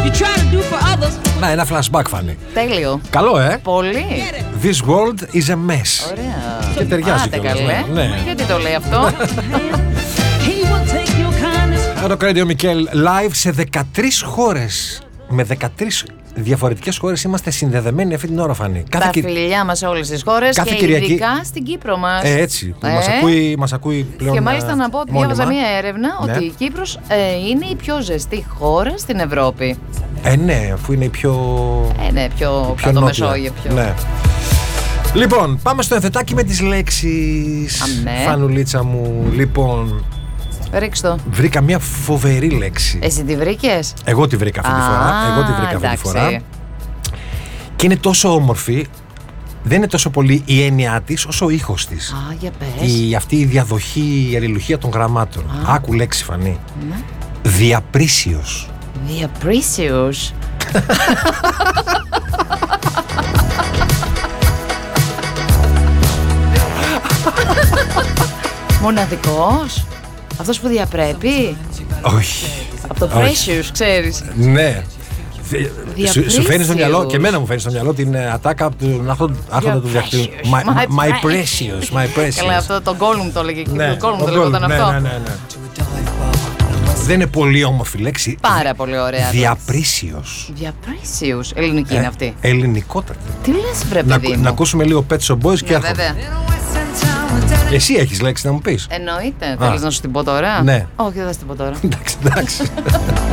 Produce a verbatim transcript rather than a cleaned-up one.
Να, ένα flashback φάνη. Τέλειο. Καλό, ε. Πολύ. This world is a mess. Ωραία. Και ταιριάζει Άντε κιόλας, καλέ. ναι. Γιατί το λέει αυτό? Το Radio Mikel live σε δεκατρείς χώρες. Με δεκατρείς διαφορετικές χώρες είμαστε συνδεδεμένοι αυτή την ώρα, Φανή. Τα Κυ... φιλιά μας σε όλες τις χώρες κάθε και Κυριακή... ειδικά στην Κύπρο μας. Ε, έτσι, που ε? μας, ακούει, μας ακούει πλέον. Και μάλιστα να πω ότι μόνιμα. διάβαζα μία έρευνα, ναι, ότι η Κύπρος ε, είναι η πιο ζεστή χώρα στην Ευρώπη. Ε, ναι, αφού είναι η πιο... Ε, ναι, πιο, πιο κάτω Μεσόγειο. Πιο... Ναι. Λοιπόν, πάμε στο ενθετάκι με τις λέξεις. Αμέ. Φανουλίτσα μου, λοιπόν... Ρίξ' το. Βρήκα μια φοβερή λέξη. Εσύ τη βρήκες? Εγώ τη βρήκα αυτή τη φορά. Εγώ τη βρήκα αυτή τη φορά. Και είναι τόσο όμορφη. Δεν είναι τόσο πολύ η έννοια της όσο ο ήχος της. Α, για πες. Η, αυτή η διαδοχή, η αλληλουχία των γραμμάτων. Α. Άκου λέξη, Φανή. Ναι. Διαπρίσιος. Διαπρίσιος. Μοναδικός. Αυτός που διαπρέπει. Όχι. Από το precious, ξέρεις. Ναι. Σου, σου φέρνει στο μυαλό, και εμένα μου φέρνει στο μυαλό την ατάκα από τον άρχοντα του διαστήματος. My, my, my precious, my precious. Καλά, αυτό το Gollum το έλεγε. Ναι, το Gollum το λέγονταν ναι, αυτό. ναι, ναι, ναι. Δεν είναι πολύ όμορφη λέξη. Πάρα πολύ ωραία. Διαπρίσιος. Διαπρίσιος. Ελληνική ε, είναι αυτή. Ελληνικότατη. Τι λες, βρε παιδί να, μου. να ακούσουμε λίγο Pet Shop Boys και ναι, έρχομαι. βέβαια. Εσύ έχεις λέξη να μου πεις? Εννοείται. Θέλεις να σου την πω τώρα? Ναι. Όχι, δεν θα σου την πω τώρα. Εντάξει, εντάξει.